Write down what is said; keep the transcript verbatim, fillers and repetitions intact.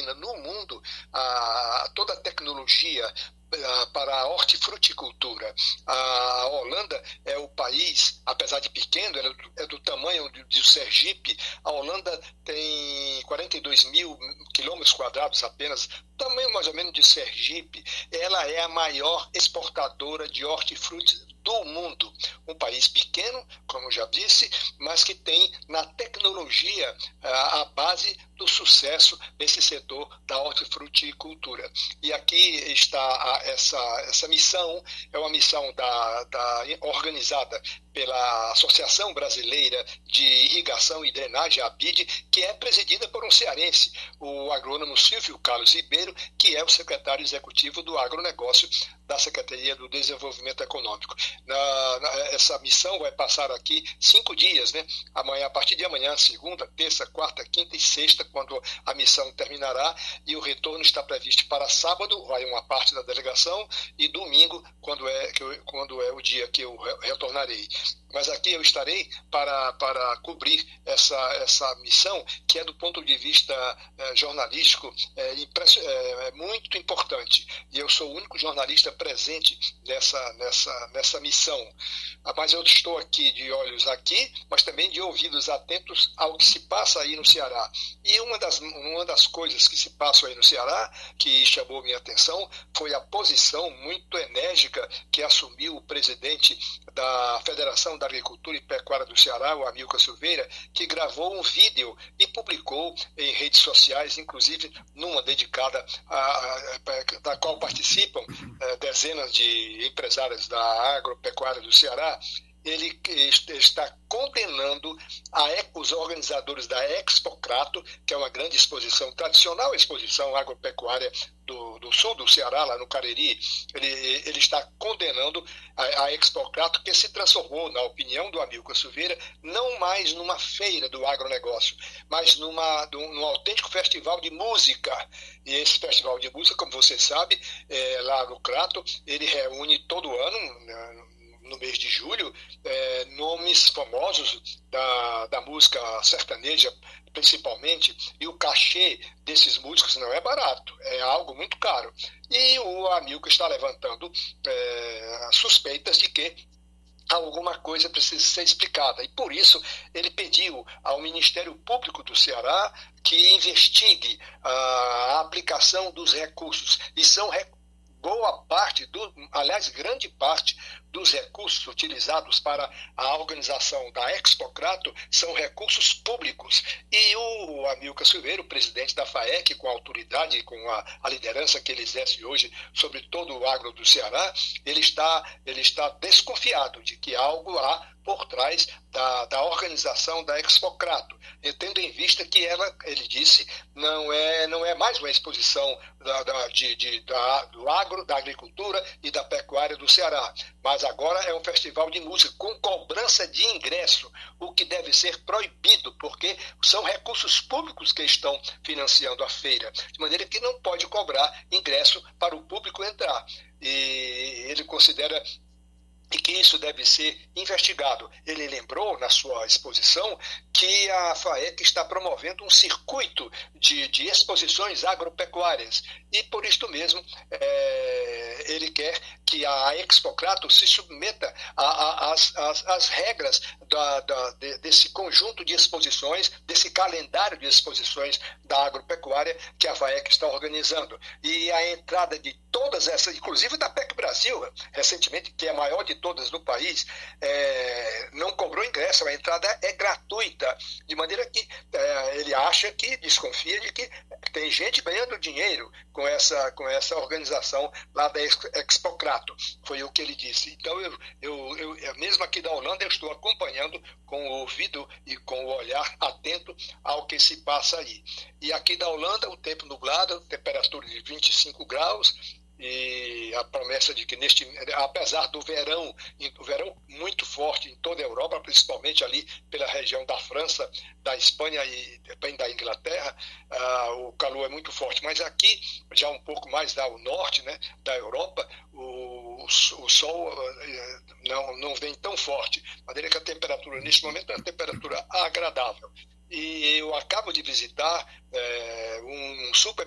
domina no mundo a, toda a tecnologia para a hortifruticultura. A Holanda é o país, apesar de pequeno, é do, é do tamanho do, do Sergipe. A Holanda tem quarenta e dois mil quilômetros quadrados apenas, tamanho mais ou menos de Sergipe. Ela é a maior exportadora de hortifrutis do mundo. Um país pequeno, como já disse, mas que tem na tecnologia a, a base do sucesso desse setor da hortifruticultura. E aqui está a, essa, essa missão, é uma missão da, da, organizada pela Associação Brasileira de Irrigação e Drenagem, a BID, que é presidida por um cearense, o agrônomo Silvio Carlos Ribeiro, que é o secretário executivo do agronegócio da Secretaria do Desenvolvimento Econômico. Na, na, essa missão vai passar aqui cinco dias, né? Amanhã, a partir de amanhã, segunda, terça, quarta, quinta e sexta, quando a missão terminará, e o retorno está previsto para sábado, vai uma parte da delegação, e domingo, quando é, que eu, quando é o dia que eu retornarei. Mas aqui eu estarei para, para cobrir essa, essa missão, que é do ponto de vista é, jornalístico é, é, é muito importante. E eu sou o único jornalista presente nessa, nessa, nessa missão. Mas eu estou aqui de olhos aqui, mas também de ouvidos atentos ao que se passa aí no Ceará. E uma das, uma das coisas que se passa aí no Ceará, que chamou minha atenção, foi a posição muito enérgica que assumiu o presidente da Federação da Agricultura e Pecuária do Ceará, o Amilcar Silveira, que gravou um vídeo e publicou em redes sociais, inclusive numa dedicada a, a, da qual participam eh, dezenas de empresários da agropecuária do Ceará. Ele está condenando a, os organizadores da Expocrato, que é uma grande exposição, tradicional exposição agropecuária do, do sul do Ceará, lá no Cariri. Ele, ele está condenando a, a Expocrato, que se transformou, na opinião do Amilcar Silveira, não mais numa feira do agronegócio, mas numa, num autêntico festival de música. E esse festival de música, como você sabe, é, lá no Crato, ele reúne todo ano, né, no mês de julho, é, nomes famosos da, da música sertaneja, principalmente, e o cachê desses músicos não é barato, é algo muito caro. E o Amilcar está levantando é, suspeitas de que alguma coisa precisa ser explicada. E, por isso, ele pediu ao Ministério Público do Ceará que investigue a aplicação dos recursos. E são recursos. Boa parte, do, aliás, grande parte dos recursos utilizados para a organização da Expocrato são recursos públicos. E o Amilcar Silveira, o presidente da FAEC, com a autoridade, com a, a liderança que ele exerce hoje sobre todo o agro do Ceará, ele está, ele está desconfiado de que algo há por trás da, da organização da Expocrato, tendo em vista que ela, ele disse, não é, não é mais uma exposição da, da, de, de, da, do agro, da agricultura e da pecuária do Ceará, mas agora é um festival de música com cobrança de ingresso, o que deve ser proibido, porque são recursos públicos que estão financiando a feira, de maneira que não pode cobrar ingresso para o público entrar. E ele considera e que isso deve ser investigado. Ele lembrou, na sua exposição, que a FAEC está promovendo um circuito de, de exposições agropecuárias. E, por isto mesmo, é, ele quer que a Expocrato se submeta às regras da, da, de, desse conjunto de exposições, desse calendário de exposições da agropecuária que a FAEC está organizando. E a entrada de todas essas, inclusive da P E C Brasil, recentemente, que é a maior de todas do país, é, não cobrou ingresso, a entrada é gratuita, de maneira que é, ele acha que, desconfia de que tem gente ganhando dinheiro com essa, com essa organização lá da Expocrato, foi o que ele disse. Então, eu, eu, eu, mesmo aqui da Holanda, eu estou acompanhando com o ouvido e com o olhar atento ao que se passa aí. E aqui da Holanda, o tempo nublado, temperatura de vinte e cinco graus, e a promessa de que, neste, apesar do verão, o verão muito forte em toda a Europa, principalmente ali pela região da França, da Espanha e também da Inglaterra, uh, o calor é muito forte. Mas aqui, já um pouco mais ao norte, né, da Europa, o, o sol uh, não, não vem tão forte. De maneira que a temperatura, neste momento, é uma temperatura agradável. E eu acabo de visitar uh, um super